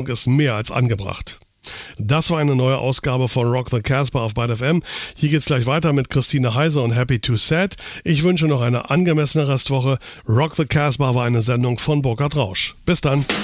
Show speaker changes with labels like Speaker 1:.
Speaker 1: ist mehr als angebracht. Das war eine neue Ausgabe von Rock the Casbah auf Byte FM. Hier geht's gleich weiter mit Christine Heise und Happy Too Sad. Ich wünsche noch eine angemessene Restwoche. Rock the Casbah war eine Sendung von Burkhard Rausch. Bis dann.